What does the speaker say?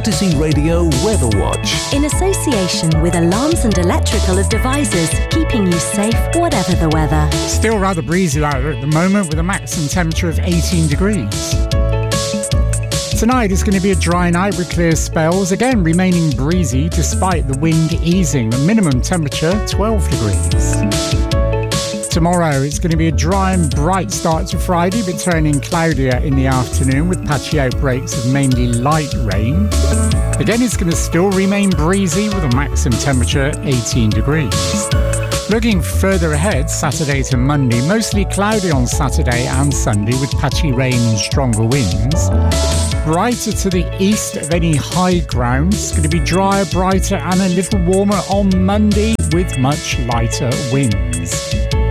Active Radio Weather Watch. In association with Alarms and Electrical Devices, keeping you safe whatever the weather. Still rather breezy out there at the moment with a maximum temperature of 18 degrees. Tonight is going to be a dry night with clear spells, again remaining breezy despite the wind easing. The minimum temperature 12 degrees. Tomorrow it's going to be a dry and bright start to Friday, but turning cloudier in the afternoon with patchy outbreaks of mainly light rain. Again, it's going to still remain breezy with a maximum temperature 18 degrees. Looking further ahead, Saturday to Monday, mostly cloudy on Saturday and Sunday with patchy rain and stronger winds. Brighter to the east of any high ground. It's going to be drier, brighter and a little warmer on Monday with much lighter winds.